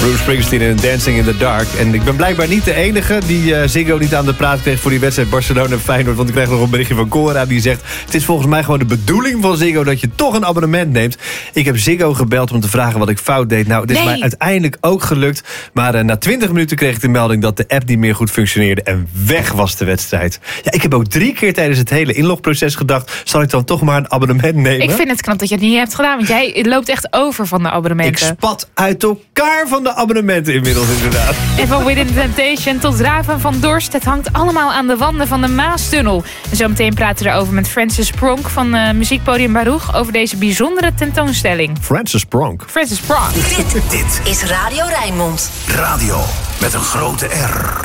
Bruce Springsteen en Dancing in the Dark. En ik ben blijkbaar niet de enige die Ziggo niet aan de praat kreeg voor die wedstrijd Barcelona-Feyenoord. Want ik kreeg nog een berichtje van Cora die zegt: het is volgens mij gewoon de bedoeling van Ziggo dat je toch een abonnement neemt. Ik heb Ziggo gebeld om te vragen wat ik fout deed. Nou, het is mij uiteindelijk ook gelukt. Maar na 20 minuten kreeg ik de melding dat de app niet meer goed functioneerde. En weg was de wedstrijd. Ja, ik heb ook 3 keer tijdens het hele inlogproces gedacht: zal ik dan toch maar een abonnement nemen? Ik vind het knap dat je het niet hebt gedaan. Want jij loopt echt over van de abonnementen. Ik spat uit elkaar van de abonnementen inmiddels inderdaad. En van Within Temptation tot Raven van Dorst. Het hangt allemaal aan de wanden van de Maastunnel. En zometeen praten we erover met Francis Pronk van Muziekpodium Baruch over deze bijzondere tentoonstelling. Francis Pronk. Dit is Radio Rijnmond. Radio met een grote R.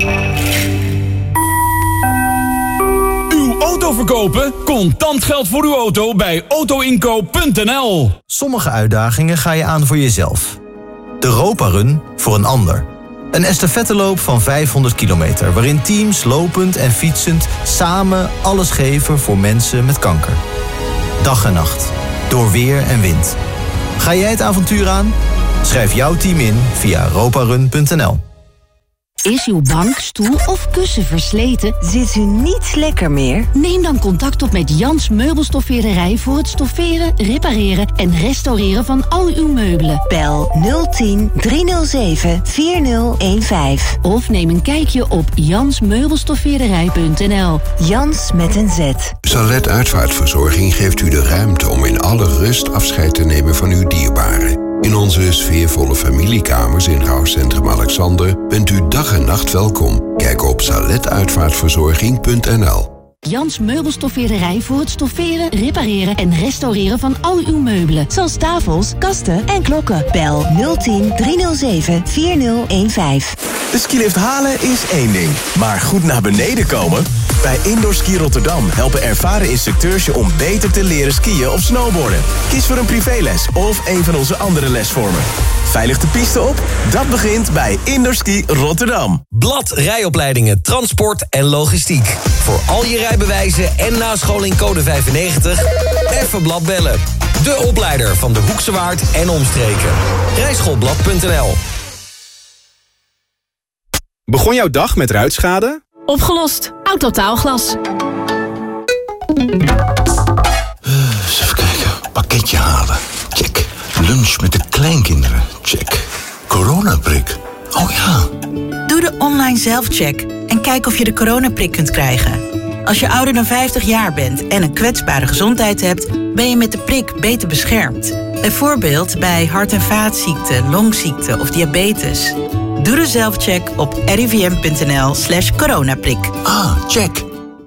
Uw auto verkopen? Contant geld voor uw auto bij autoinkoop.nl. Sommige uitdagingen ga je aan voor jezelf. De Europa Run voor een ander. Een estafetteloop van 500 kilometer... waarin teams lopend en fietsend samen alles geven voor mensen met kanker. Dag en nacht, door weer en wind. Ga jij het avontuur aan? Schrijf jouw team in via europarun.nl. Is uw bank, stoel of kussen versleten? Zit u niet lekker meer? Neem dan contact op met Jans Meubelstoffeerderij voor het stofferen, repareren en restaureren van al uw meubelen. Bel 010 307 4015. Of neem een kijkje op jansmeubelstoffeerderij.nl. Jans met een Z. Salet Uitvaartverzorging geeft u de ruimte om in alle rust afscheid te nemen van uw dierbaren. In onze sfeervolle familiekamers in Rouwcentrum Alexander bent u dag en nacht welkom. Kijk op saletuitvaartverzorging.nl. Jans Meubelstoffeerderij voor het stofferen, repareren en restaureren van al uw meubelen. Zoals tafels, kasten en klokken. Bel 010 307 4015. De skilift halen is één ding, maar goed naar beneden komen? Bij Indoor Ski Rotterdam helpen ervaren instructeurs je om beter te leren skiën of snowboarden. Kies voor een privéles of een van onze andere lesvormen. Veilig de piste op? Dat begint bij Indoor Ski Rotterdam. Blad Rijopleidingen, Transport en Logistiek. Voor al je rijbewijzen en nascholing code 95. Even Blad bellen. De opleider van de Hoekse Waard en omstreken. Rijschoolblad.nl. Begon jouw dag met ruitschade? Opgelost. Autotaalglas. Eens even kijken. Pakketje halen. Check. Lunch met de kleinkinderen. Check. Coronaprik. Oh ja. Doe de online zelfcheck en kijk of je de coronaprik kunt krijgen. Als je ouder dan 50 jaar bent en een kwetsbare gezondheid hebt, ben je met de prik beter beschermd. Bijvoorbeeld bij hart- en vaatziekten, longziekten of diabetes. Doe de zelfcheck op rivm.nl/coronaprik. Ah, check.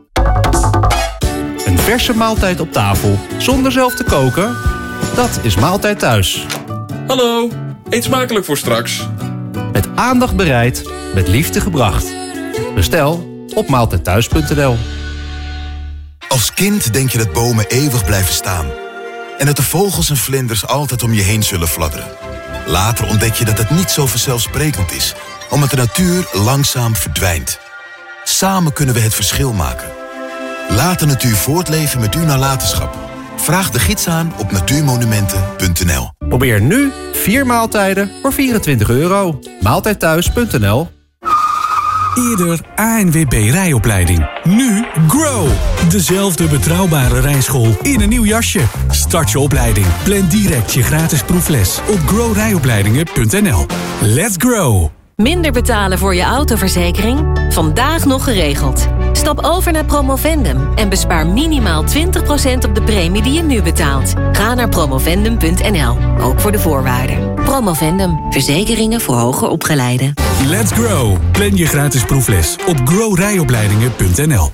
Een verse maaltijd op tafel, zonder zelf te koken? Dat is Maaltijd Thuis. Hallo, eet smakelijk voor straks. Met aandacht bereid, met liefde gebracht. Bestel op maaltijdthuis.nl. Als kind denk je dat bomen eeuwig blijven staan. En dat de vogels en vlinders altijd om je heen zullen fladderen. Later ontdek je dat het niet zo vanzelfsprekend is, omdat de natuur langzaam verdwijnt. Samen kunnen we het verschil maken. Laat de natuur voortleven met uw nalatenschap. Vraag de gids aan op natuurmonumenten.nl. Probeer nu 4 maaltijden voor €24. Maaltijdthuis.nl. Eerder ANWB rijopleiding. Nu Grow. Dezelfde betrouwbare rijschool in een nieuw jasje. Start je opleiding. Plan direct je gratis proefles op growrijopleidingen.nl. Let's grow. Minder betalen voor je autoverzekering? Vandaag nog geregeld. Stap over naar Promovendum en bespaar minimaal 20% op de premie die je nu betaalt. Ga naar promovendum.nl, ook voor de voorwaarden. Promovendum, verzekeringen voor hoger opgeleiden. Let's grow. Plan je gratis proefles op growrijopleidingen.nl.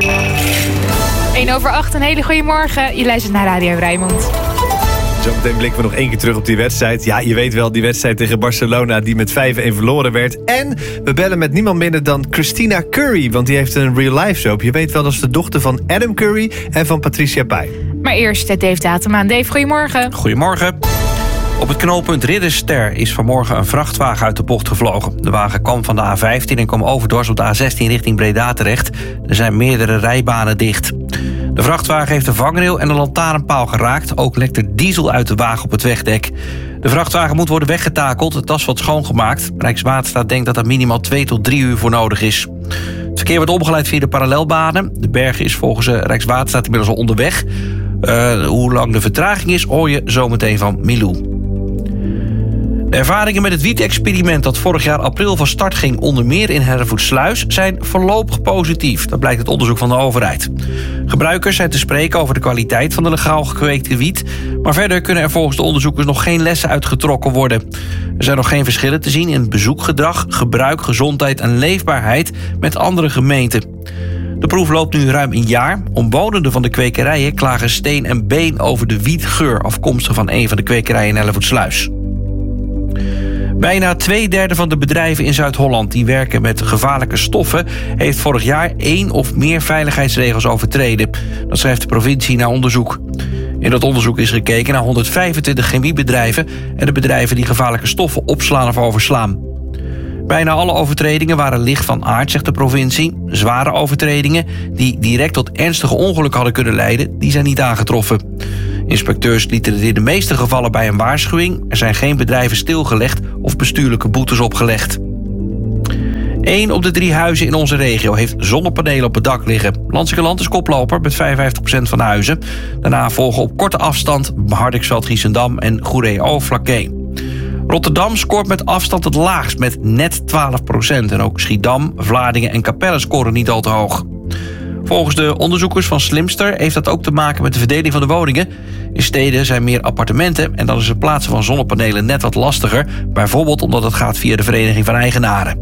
7:01, een hele goede morgen. Je luistert naar Radio Rijnmond. Zometeen blikken we nog 1 keer terug op die wedstrijd. Ja, je weet wel, die wedstrijd tegen Barcelona die met 5-1 verloren werd. En we bellen met niemand minder dan Christina Curry, want die heeft een real-life soap. Je weet wel, dat is de dochter van Adam Curry en van Patricia Pai. Maar eerst Dave Datema. Dave, goedemorgen. Goedemorgen. Op het knooppunt Ridderster is vanmorgen een vrachtwagen uit de bocht gevlogen. De wagen kwam van de A15 en kwam overdwars op de A16 richting Breda terecht. Er zijn meerdere rijbanen dicht. De vrachtwagen heeft een vangrail en een lantaarnpaal geraakt. Ook lekt er diesel uit de wagen op het wegdek. De vrachtwagen moet worden weggetakeld, het asfalt schoongemaakt. Rijkswaterstaat denkt dat er minimaal 2 tot 3 uur voor nodig is. Het verkeer wordt omgeleid via de parallelbanen. De berg is volgens Rijkswaterstaat inmiddels al onderweg. Hoe lang de vertraging is, hoor je zometeen van Milou. De ervaringen met het wiet-experiment dat vorig jaar april van start ging, onder meer in Hellevoetsluis, zijn voorlopig positief. Dat blijkt uit onderzoek van de overheid. Gebruikers zijn te spreken over de kwaliteit van de legaal gekweekte wiet, maar verder kunnen er volgens de onderzoekers nog geen lessen uitgetrokken worden. Er zijn nog geen verschillen te zien in bezoekgedrag, gebruik, gezondheid en leefbaarheid met andere gemeenten. De proef loopt nu ruim een jaar. Omwonenden van de kwekerijen klagen steen en been over de wietgeur, afkomstig van een van de kwekerijen in Hellevoetsluis. Bijna 2/3 van de bedrijven in Zuid-Holland die werken met gevaarlijke stoffen heeft vorig jaar 1 of meer veiligheidsregels overtreden. Dat schrijft de provincie na onderzoek. In dat onderzoek is gekeken naar 125 chemiebedrijven en de bedrijven die gevaarlijke stoffen opslaan of overslaan. Bijna alle overtredingen waren licht van aard, zegt de provincie. Zware overtredingen die direct tot ernstige ongelukken hadden kunnen leiden, die zijn niet aangetroffen. Inspecteurs lieten het in de meeste gevallen bij een waarschuwing. Er zijn geen bedrijven stilgelegd of bestuurlijke boetes opgelegd. 1 op de 3 huizen in onze regio heeft zonnepanelen op het dak liggen. Lansingerland is koploper met 55% van de huizen. Daarna volgen op korte afstand Hardiksveld, Giessendam en Goeree-Overflakkee. Rotterdam scoort met afstand het laagst met net 12%. En ook Schiedam, Vlaardingen en Capelle scoren niet al te hoog. Volgens de onderzoekers van Slimster heeft dat ook te maken met de verdeling van de woningen. In steden zijn meer appartementen en dan is het plaatsen van zonnepanelen net wat lastiger. Bijvoorbeeld omdat het gaat via de Vereniging van Eigenaren.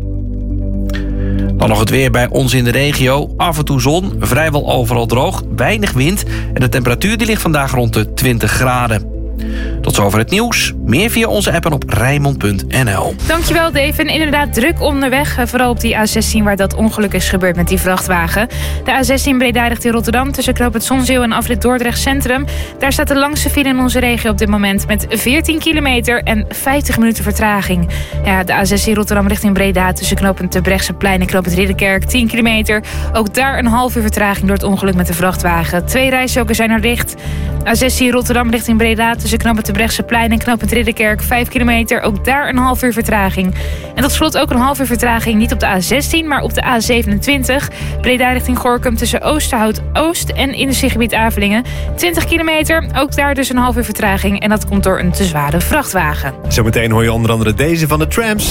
Dan nog het weer bij ons in de regio. Af en toe zon, vrijwel overal droog, weinig wind. En de temperatuur die ligt vandaag rond de 20 graden. Tot zover het nieuws. Meer via onze app en op Rijnmond.nl. Dankjewel, Dave. En inderdaad druk onderweg. Vooral op die A16 waar dat ongeluk is gebeurd met die vrachtwagen. De A16 Breda richting Rotterdam tussen knooppunt Zonzeel en afrit Dordrecht Centrum. Daar staat de langste file in onze regio op dit moment met 14 kilometer en 50 minuten vertraging. Ja, de A16 Rotterdam richting Breda tussen knooppunt Terbrechtseplein en knooppunt Ridderkerk 10 kilometer. Ook daar een half uur vertraging door het ongeluk met de vrachtwagen. 2 rijstroken zijn er dicht. A16 Rotterdam richting Breda tussen knooppunt Terbrechtseplein en knooppunt Ridderkerk 5 kilometer. Ook daar een half uur vertraging. En tot slot ook een half uur vertraging niet op de A16, maar op de A27. Breda richting Gorinchem tussen Oosterhout Oost en industriegebied Avelingen. 20 kilometer, ook daar dus een half uur vertraging. En dat komt door een te zware vrachtwagen. Zometeen hoor je onder andere deze van de Tramps.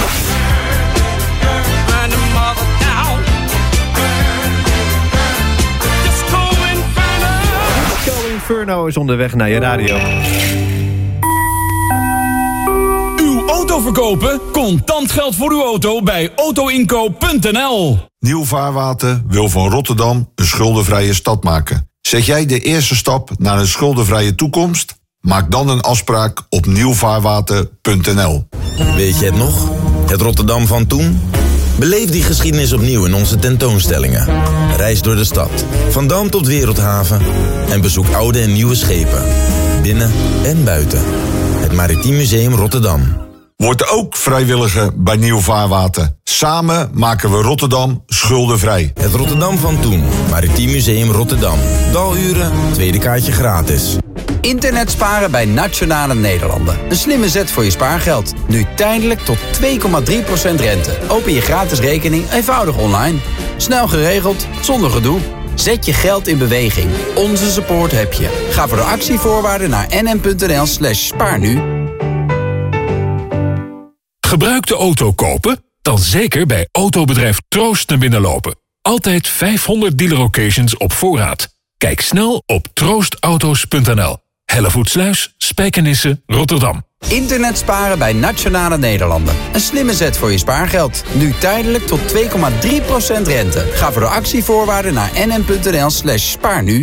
Inferno is onderweg naar je radio. Uw auto verkopen? Contant geld voor uw auto bij autoinkoop.nl. Nieuw Vaarwater wil van Rotterdam een schuldenvrije stad maken. Zet jij de eerste stap naar een schuldenvrije toekomst? Maak dan een afspraak op nieuwvaarwater.nl. Weet je het nog? Het Rotterdam van toen? Beleef die geschiedenis opnieuw in onze tentoonstellingen. Reis door de stad, van Dam tot Wereldhaven. En bezoek oude en nieuwe schepen, binnen en buiten. Het Maritiem Museum Rotterdam. Word ook vrijwilliger bij Nieuw Vaarwater. Samen maken we Rotterdam schuldenvrij. Het Rotterdam van toen, Maritiem Museum Rotterdam. Daluren, tweede kaartje gratis. Internet sparen bij Nationale Nederlanden. Een slimme zet voor je spaargeld. Nu tijdelijk tot 2,3% rente. Open je gratis rekening eenvoudig online. Snel geregeld, zonder gedoe. Zet je geld in beweging. Onze support heb je. Ga voor de actievoorwaarden naar nm.nl/spaarnu. Gebruikte auto kopen? Dan zeker bij autobedrijf Troost naar binnen lopen. Altijd 500 dealer-occasions op voorraad. Kijk snel op troostauto's.nl. Hellevoetsluis, Spijkenisse, Rotterdam. Internet sparen bij Nationale Nederlanden. Een slimme zet voor je spaargeld. Nu tijdelijk tot 2,3% rente. Ga voor de actievoorwaarden naar nm.nl/spaarnu.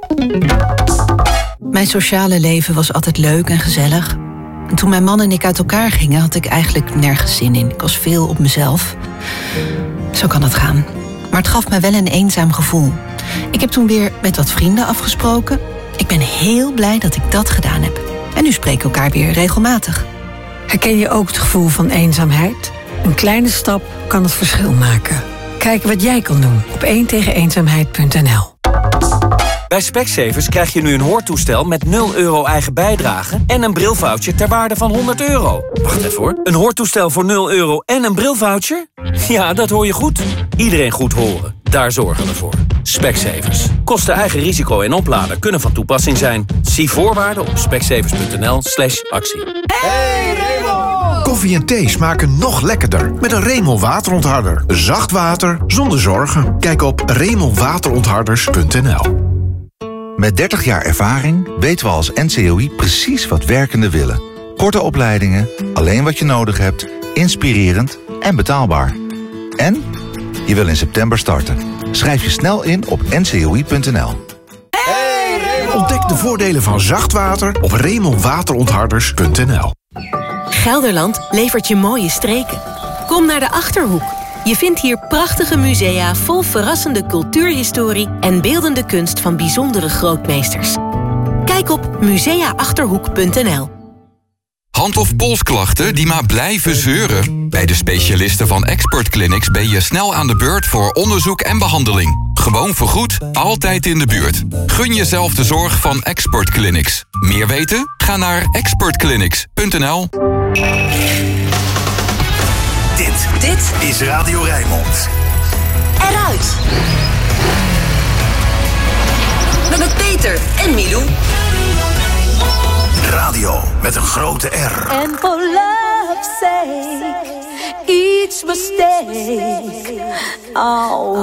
Mijn sociale leven was altijd leuk en gezellig. En toen mijn man en ik uit elkaar gingen, had ik eigenlijk nergens zin in. Ik was veel op mezelf. Zo kan het gaan. Maar het gaf me wel een eenzaam gevoel. Ik heb toen weer met wat vrienden afgesproken. Ik ben heel blij dat ik dat gedaan heb. En nu spreken we elkaar weer regelmatig. Herken je ook het gevoel van eenzaamheid? Een kleine stap kan het verschil maken. Kijk wat jij kan doen op 1tegeneenzaamheid.nl. Bij Specsavers krijg je nu een hoortoestel met 0 euro eigen bijdrage en een brilvoucher ter waarde van €100. Wacht even hoor. Een hoortoestel voor 0 euro en een brilvoucher? Ja, dat hoor je goed. Iedereen goed horen. Daar zorgen we voor. Specsavers. Kosten eigen risico en opladen kunnen van toepassing zijn. Zie voorwaarden op specsavers.nl/actie. Hey Raymond! Koffie en thee smaken nog lekkerder met een Raymond waterontharder. Zacht water zonder zorgen. Kijk op RaymondWaterontharders.nl. Met 30 jaar ervaring weten we als NCOI precies wat werkenden willen. Korte opleidingen, alleen wat je nodig hebt, inspirerend en betaalbaar. En je wil in september starten. Schrijf je snel in op ncoi.nl. Ontdek de voordelen van zacht water op RaymondWaterontharders.nl. Gelderland levert je mooie streken. Kom naar de Achterhoek. Je vindt hier prachtige musea vol verrassende cultuurhistorie en beeldende kunst van bijzondere grootmeesters. Kijk op museaachterhoek.nl. Hand- of polsklachten die maar blijven zeuren? Bij de specialisten van Expert Clinics ben je snel aan de beurt voor onderzoek en behandeling. Gewoon vergoed, altijd in de buurt. Gun jezelf de zorg van Expert Clinics. Meer weten? Ga naar expertclinics.nl. Dit is Radio Rijnmond. Eruit. Met Peter en Milou. Radio met een grote R. And for love's sake, each mistake. Oh.